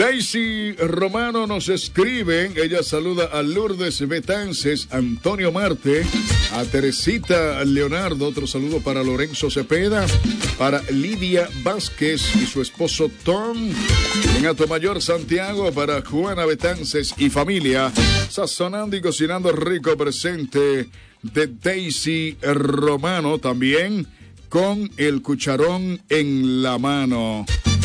Daisy Romano nos escribe, ella saluda a Lourdes Betances, Antonio Marte, a Teresita Leonardo, otro saludo para Lorenzo Cepeda, para Lidia Vázquez y su esposo Tom, en Atomayor Santiago, para Juana Betances y familia, sazonando y cocinando rico presente de Daisy Romano, también con el cucharón en la mano.